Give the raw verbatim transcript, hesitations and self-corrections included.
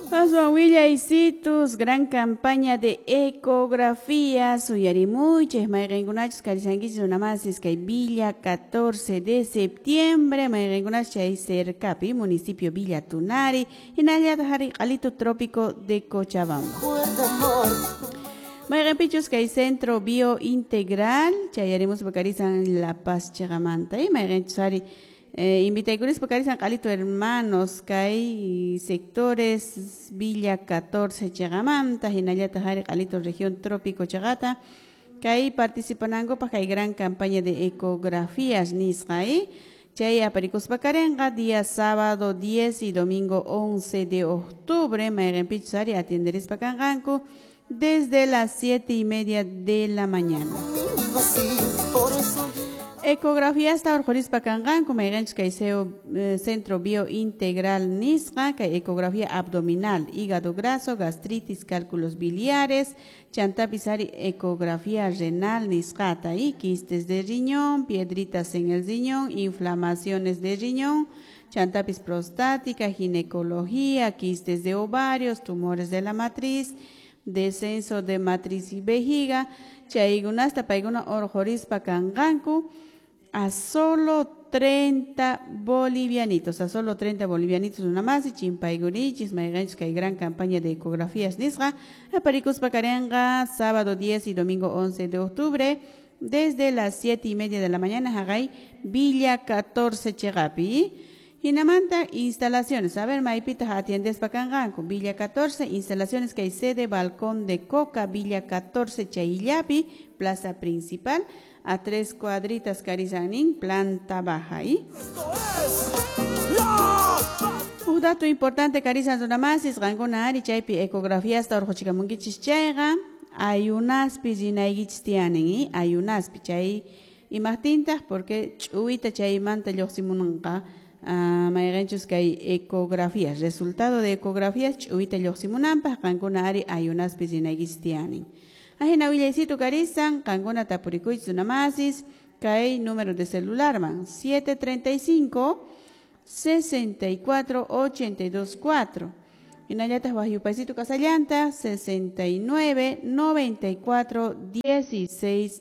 Pasua Willa Isitus, gran campaña de ecografías, Uyarimuches, Mayrengunachos, Carisanguis, una más, es que Villa, catorce de septiembre, Mayrengunachos, Cercapi, municipio Villa Tunari, y Nayatahari, Alito Trópico de Cochabamba. Mayrenpichos, que hay centro biointegral, Chayaremos Bacarizan La Paz Chagamanta, y Mayrenchari. Eh, invita a Curis Pacarizan Calito Hermanos, que hay sectores Villa catorce Chagamanta, Hinayata Jari Calito Región Trópico Chagata, que hay participan ango para que hay gran campaña de ecografías Nisraí, Chay Aparicus Pacarenga, día sábado diez y domingo once de octubre, Mayren Pichari atenderis Pacanganco desde las siete y media de la mañana. Ecografía hasta Orjoris Pacangan, como Irench Caiseo Centro Biointegral Nisra, que ecografía abdominal, hígado graso, gastritis, cálculos biliares, Chantapisari ecografía renal Nisrata y quistes de riñón, piedritas en el riñón, inflamaciones de riñón, Chantapis prostática, ginecología, quistes de ovarios, tumores de la matriz, descenso de matriz y vejiga, Chaigunasta Paiguna Orjoris Pacanganku, a solo treinta bolivianitos, a solo treinta bolivianitos una más, y Chimpaigurichis, Maiganchis, que hay gran campaña de ecografías Nisra, a Paricus Pacarenga, sábado diez y domingo once de octubre, desde las siete y media de la mañana, Hagay, Villa catorce Chegapi, y Namanta, instalaciones, a ver, Maipita, atiendes Pacanganco, Villa catorce, instalaciones que hay sede, balcón de Coca, Villa catorce Chaillapi, plaza principal, a tres cuadritas Carizanín, planta baja. ¿Y? Un dato importante, Carizan Zonamasis, Rangona Ari, Chaipi, ecografía hasta Orjochicamungichis Chaiga, hay unas pisinaigich tianen, ¿y? Hay unas pichay y más tintas, porque chuita chay manta yoximunanca, Mayrenchus que hay ecografías, resultado de ecografías, chuita yoximunampa, Rangona Ari, hay unas pisinaigich tianen. Ajena Villecito Carizan, Cangona Tapuricuich Dunamasis, Cae número de celular man, siete treinta y cinco, sesenta y cuatro, ochenta y dos, cuatro. Inayatas Bajupacito Casallanta, sesenta y nueve, noventa y cuatro, dieciséis.